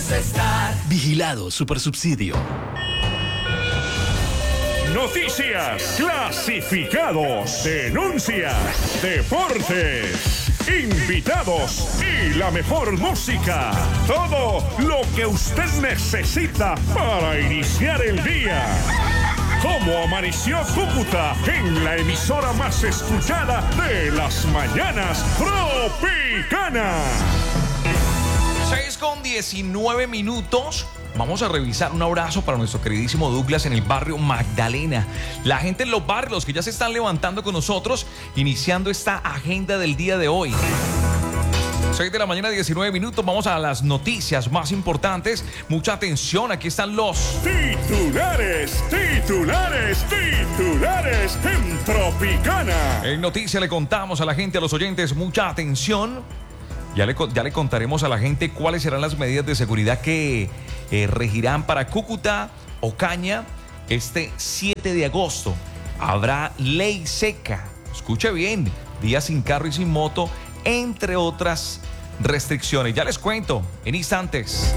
estar. Vigilado Supersubsidio. Noticias, clasificados, denuncias, deportes, invitados y la mejor música. Todo lo que usted necesita para iniciar el día. ¿Cómo amaneció Cúcuta en la emisora más escuchada de las mañanas, Tropicana? 6:19. Vamos a revisar. Un abrazo para nuestro queridísimo Douglas en el barrio Magdalena. La gente en los barrios que ya se están levantando con nosotros, iniciando esta agenda del día de hoy. 6:19. Vamos a las noticias más importantes. Mucha atención, aquí están los titulares en Tropicana. En noticias le contamos a la gente, a los oyentes, mucha atención. Ya le contaremos a la gente cuáles serán las medidas de seguridad que regirán para Cúcuta, Ocaña, este 7 de agosto. Habrá ley seca. Escuche bien, día sin carro y sin moto, entre otras restricciones. Ya les cuento en instantes.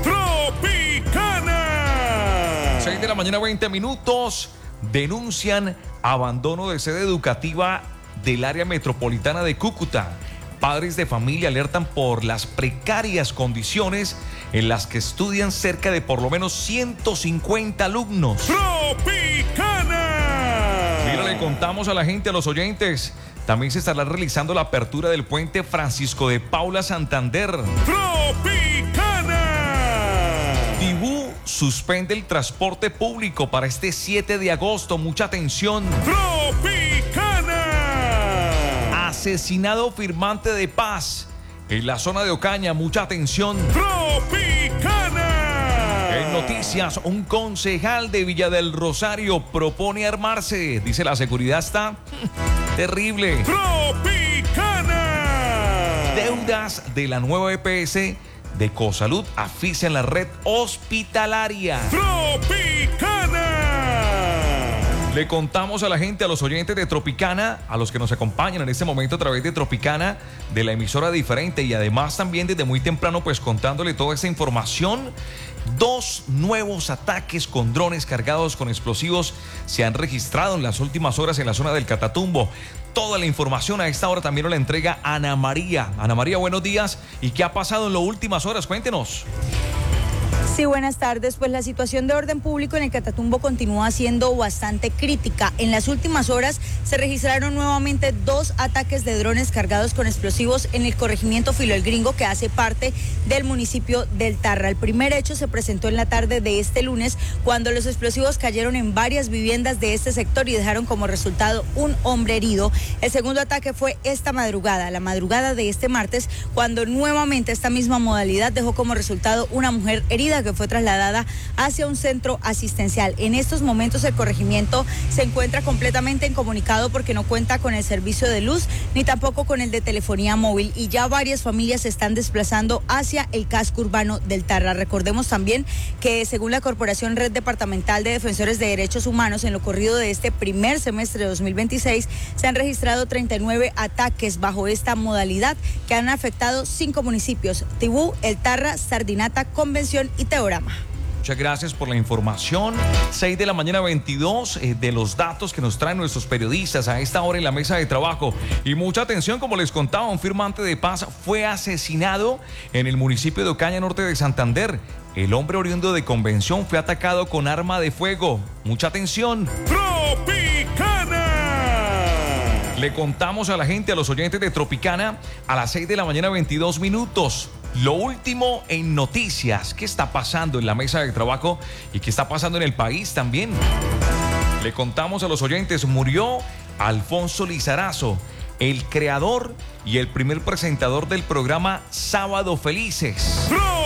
Tropicana. 6:20. Denuncian abandono de sede educativa del área metropolitana de Cúcuta. Padres de familia alertan por las precarias condiciones en las que estudian cerca de por lo menos 150 alumnos. ¡Tropicana! Mira, le contamos a la gente, a los oyentes. También se estará realizando la apertura del puente Francisco de Paula Santander. ¡Tropicana! Tibú suspende el transporte público para este 7 de agosto. Mucha atención. ¡Tropicana! Asesinado firmante de paz en la zona de Ocaña. Mucha atención. ¡Tropicana! En noticias, un concejal de Villa del Rosario propone armarse. Dice, la seguridad está terrible. ¡Tropicana! Deudas de la nueva EPS de Cosalud asfixian la red hospitalaria. ¡Tropicana! Le contamos a la gente, a los oyentes de Tropicana, a los que nos acompañan en este momento a través de Tropicana, de la emisora diferente, y además también desde muy temprano pues contándole toda esta información. 2 nuevos ataques con drones cargados con explosivos se han registrado en las últimas horas en la zona del Catatumbo. Toda la información a esta hora también nos la entrega Ana María. Ana María, buenos días. ¿Y qué ha pasado en las últimas horas? Cuéntenos. Sí, buenas tardes. Pues la situación de orden público en el Catatumbo continúa siendo bastante crítica. En las últimas horas se registraron nuevamente 2 ataques de drones cargados con explosivos en el corregimiento Filo el Gringo, que hace parte del municipio del Tarra. El primer hecho se presentó en la tarde de este lunes, cuando los explosivos cayeron en varias viviendas de este sector y dejaron como resultado un hombre herido. El segundo ataque fue esta madrugada, la madrugada de este martes, cuando nuevamente esta misma modalidad dejó como resultado una mujer herida que fue trasladada hacia un centro asistencial. En estos momentos el corregimiento se encuentra completamente incomunicado porque no cuenta con el servicio de luz ni tampoco con el de telefonía móvil, y ya varias familias se están desplazando hacia el casco urbano del Tarra. Recordemos también que según la Corporación Red Departamental de Defensores de Derechos Humanos, en lo corrido de este primer semestre de 2026 se han registrado 39 ataques bajo esta modalidad que han afectado 5 municipios: Tibú, El Tarra, Sardinata, Convención y Teorama. Muchas gracias por la información. 6:22 de los datos que nos traen nuestros periodistas a esta hora en la mesa de trabajo. Y mucha atención, como les contaba, un firmante de paz fue asesinado en el municipio de Ocaña, norte de Santander. El hombre oriundo de Convención fue atacado con arma de fuego. Mucha atención. ¡Tropicana! Le contamos a la gente, a los oyentes de Tropicana, a las 6:22. Lo último en noticias. ¿Qué está pasando en la mesa de trabajo y qué está pasando en el país también? Le contamos a los oyentes, murió Alfonso Lizarazo, el creador y el primer presentador del programa Sábado Felices.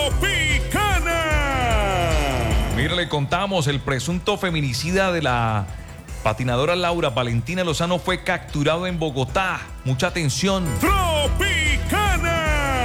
¡Tropicana! Mira, le contamos, el presunto feminicida de la patinadora Laura Valentina Lozano fue capturado en Bogotá. Mucha atención. ¡Tropicana!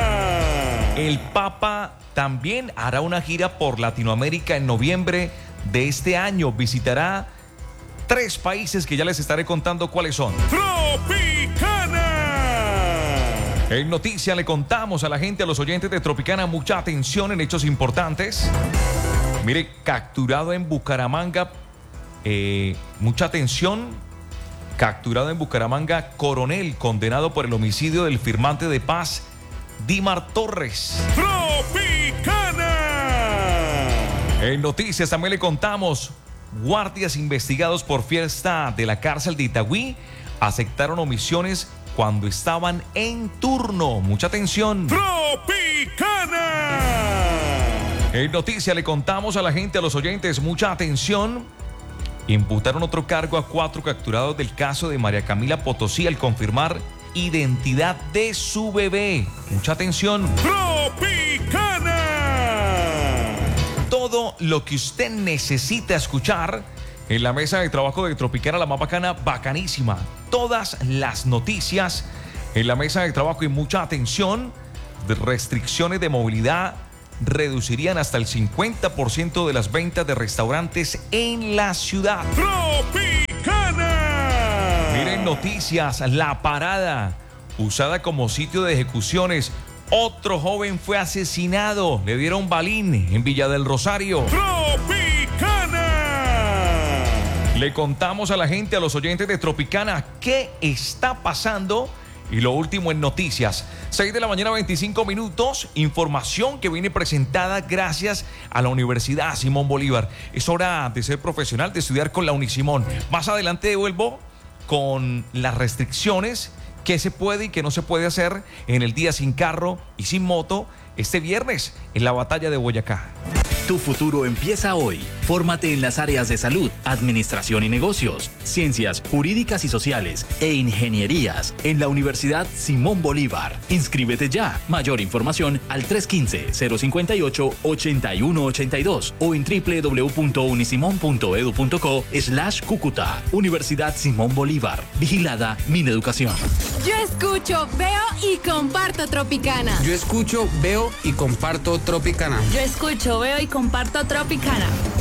El Papa también hará una gira por Latinoamérica en noviembre de este año. Visitará 3 países que ya les estaré contando cuáles son. ¡Tropicana! En noticia le contamos a la gente, a los oyentes de Tropicana, mucha atención en hechos importantes. Mire, capturado en Bucaramanga, mucha atención, capturado en Bucaramanga, coronel condenado por el homicidio del firmante de paz, Dimar Torres. Tropicana. En noticias también le contamos, guardias investigados por fiesta de la cárcel de Itagüí aceptaron omisiones cuando estaban en turno. Mucha atención. Tropicana. En noticia le contamos a la gente, a los oyentes, mucha atención. Imputaron otro cargo a 4 capturados del caso de María Camila Potosí al confirmar identidad de su bebé. Mucha atención. Tropicana. Todo lo que usted necesita escuchar en la mesa de trabajo de Tropicana, la más bacana, bacanísima. Todas las noticias en la mesa de trabajo y mucha atención. De restricciones de movilidad reducirían hasta el 50% de las ventas de restaurantes en la ciudad. Tropicana. Miren noticias, La Parada, usada como sitio de ejecuciones. Otro joven fue asesinado, le dieron balín en Villa del Rosario. Tropicana. Le contamos a la gente, a los oyentes de Tropicana, qué está pasando. Y lo último en noticias, 6 de la mañana, 25 minutos, información que viene presentada gracias a la Universidad Simón Bolívar. Es hora de ser profesional, de estudiar con la Unisimón. Más adelante devuelvo con las restricciones, qué se puede y qué no se puede hacer en el día sin carro y sin moto este viernes en la batalla de Boyacá. Tu futuro empieza hoy. Fórmate en las áreas de salud, administración y negocios, ciencias jurídicas y sociales e ingenierías en la Universidad Simón Bolívar. Inscríbete ya. Mayor información al 315-058-8182 o en www.unisimon.edu.co/Cúcuta. Universidad Simón Bolívar. Vigilada Mineducación. Yo escucho, veo y comparto Tropicana. Yo escucho, veo y comparto Tropicana. Yo escucho, veo y comparto Tropicana.